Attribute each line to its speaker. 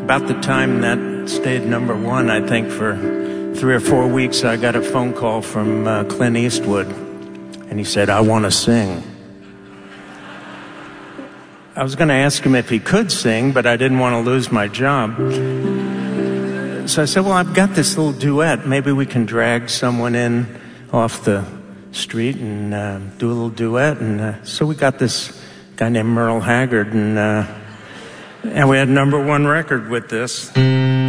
Speaker 1: About the time that stayed number one, I think for 3 or 4 weeks, I got a phone call from Clint Eastwood, and he said, "I want to sing." I was going to ask him if he could sing, but I didn't want to lose my job. So I said, well, I've got this little duet. Maybe we can drag someone in off the street and do a little duet. And so we got this guy named Merle Haggard, and we had number one record with this.